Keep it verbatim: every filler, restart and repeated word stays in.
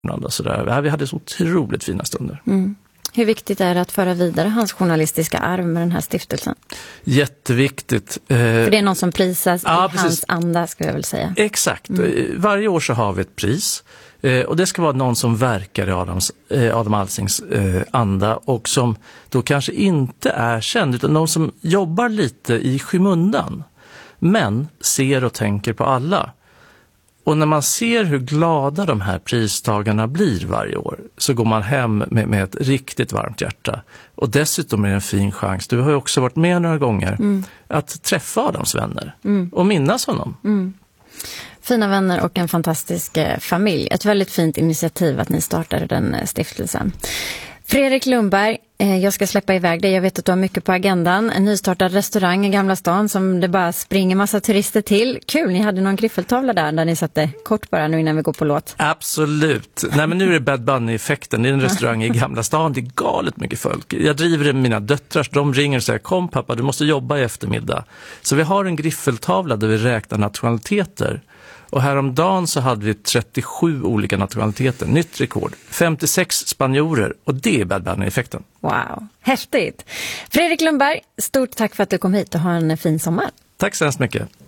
och sådär. Vi hade så otroligt fina stunder. Mm. Hur viktigt är det att föra vidare hans journalistiska arv med den här stiftelsen? Jätteviktigt. För det är någon som prisas ja, i precis. hans anda, skulle jag väl säga. Exakt. Mm. Varje år så har vi ett pris. Och det ska vara någon som verkar i Adams, Adam Alsings anda och som då kanske inte är känd, utan någon som jobbar lite i skymundan men ser och tänker på alla. Och när man ser hur glada de här pristagarna blir varje år så går man hem med, med ett riktigt varmt hjärta. Och dessutom är det en fin chans, du har ju också varit med några gånger, mm. att träffa Adams vänner mm. och minnas honom. Mm. Fina vänner och en fantastisk familj. Ett väldigt fint initiativ att ni startade den stiftelsen. Fredrik Lundberg, jag ska släppa iväg dig. Jag vet att du har mycket på agendan. En nystartad restaurang i Gamla stan som det bara springer massa turister till. Kul, ni hade någon griffeltavla där där ni satte kort bara nu innan vi går på låt. Absolut. Nej, men nu är det Bad Bunny-effekten. Det är en restaurang i Gamla stan. Det är galet mycket folk. Jag driver det med mina döttrar. De ringer och säger, kom pappa, du måste jobba i eftermiddag. Så vi har en griffeltavla där vi räknar nationaliteter. Och häromdagen så hade vi trettiosju olika nationaliteter, nytt rekord. femtiosex spanjorer och det är Bad Bunny-effekten. Wow, häftigt. Fredrik Lundberg, stort tack för att du kom hit och ha en fin sommar. Tack så hemskt mycket.